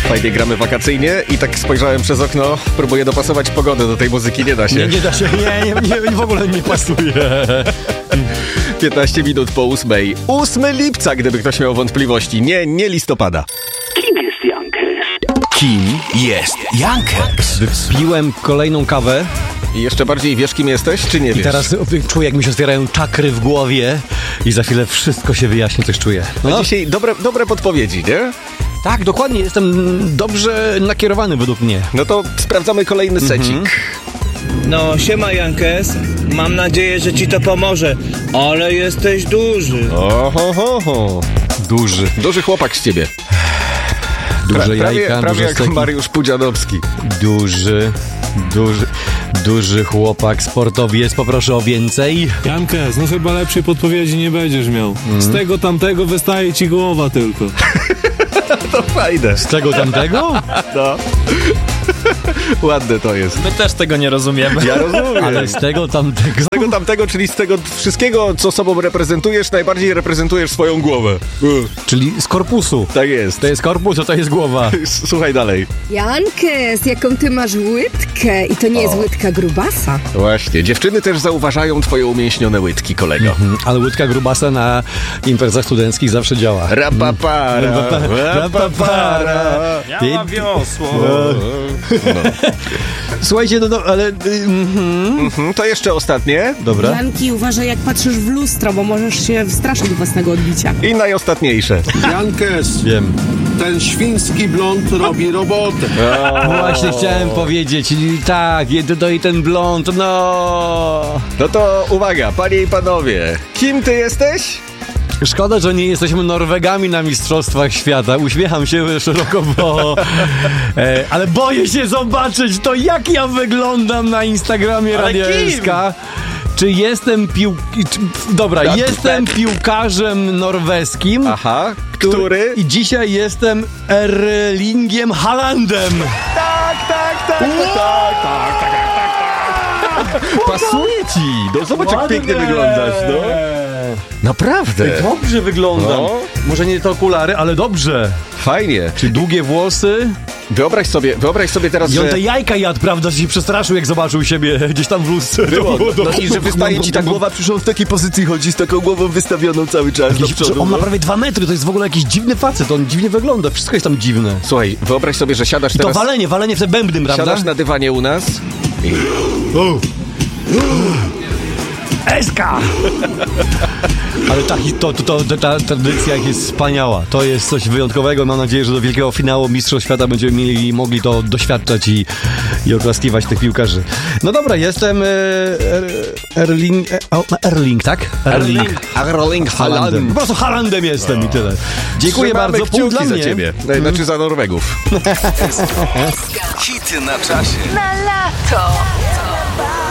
Fajnie gramy wakacyjnie i tak spojrzałem przez okno, próbuję dopasować pogodę do tej muzyki, nie da się. Nie da się, nie w ogóle nie pasuje. 15 minut po 8. 8 lipca, gdyby ktoś miał wątpliwości. Nie listopada. Kim jest Jankeks? Wypiłem kolejną kawę. I jeszcze bardziej wiesz, kim jesteś, czy nie wiesz? I teraz czuję, jak mi się otwierają czakry w głowie i za chwilę wszystko się wyjaśni, coś czuję. No. Dzisiaj dobre podpowiedzi, nie? Tak, dokładnie, jestem dobrze nakierowany według mnie. No to sprawdzamy kolejny secik. No, siema Jankes. Mam nadzieję, że ci to pomoże, ale jesteś duży. Oho. Duży chłopak z ciebie. Duże jajka, prawie duże jak steki. Mariusz Pudzianowski. Duży chłopak, sportowiec, poproszę o więcej. Jankes, no chyba lepszej podpowiedzi nie będziesz miał. Z tego tamtego wystaje ci głowa tylko. To fajne. Z tego tamtego? No. Ładne to jest. My też tego nie rozumiemy. Ja rozumiem. Ale z tego tamtego. Z tego tamtego, czyli z tego wszystkiego, co sobą reprezentujesz, najbardziej reprezentujesz swoją głowę. Czyli z korpusu. Tak jest. To jest korpus, a to jest głowa. Słuchaj dalej. Jankes, jaką ty masz łydkę i to nie jest łydka grubasa. Właśnie, dziewczyny też zauważają twoje umięśnione łydki, kolego. Ale łydka grubasa na imprezach studenckich zawsze działa. Rapapara. Ja wiosło. Słuchajcie, no ale... To jeszcze ostatnie. Dobra. Janki, uważaj jak patrzysz w lustro, bo możesz się wstraszyć własnego odbicia. I najostatniejsze. Jankes, Wiem. ten świński blond robi robotę. Właśnie chciałem powiedzieć, tak, i ten blond, no... No to uwaga, panie i panowie. Kim ty jesteś? Szkoda, że nie jesteśmy Norwegami na Mistrzostwach Świata. Uśmiecham się szeroko, bo... ale boję się zobaczyć to, jak ja wyglądam na Instagramie Radia SK. Czy jestem jestem piłkarzem norweskim. Aha, który? I dzisiaj jestem Erlingiem Haalandem. Tak. Pasuje ci. No zobacz, jak pięknie wyglądasz, no. Naprawdę. Dobrze wyglądam. No. Może nie te okulary, ale dobrze. Fajnie. Czy długie włosy? Wyobraź sobie teraz, I on że... te jajka jadł, prawda, że się przestraszył, jak zobaczył siebie gdzieś tam w lustrze. No i że wystaje ci ta głowa, przecież on w takiej pozycji chodzi z taką głową wystawioną cały czas do przodu. On ma prawie 2 metry, to jest w ogóle jakiś dziwny facet, on dziwnie wygląda, wszystko jest tam dziwne. Słuchaj, wyobraź sobie, że siadasz I to teraz... walenie w te bębnym, prawda? Siadasz na dywanie u nas i... Eska! Ale ta tradycja jest wspaniała. To jest coś wyjątkowego. Mam nadzieję, że do wielkiego finału Mistrzostw Świata będziemy mogli to doświadczać i oklaskiwać tych piłkarzy. No dobra, jestem Erling, tak? Erling Haaland. Po prostu Haalandem jestem i tyle. Dziękuję Trzymamy bardzo. Punkt dla kciuki mnie. za ciebie. Znaczy za Norwegów. Hity na czasie. Na lato.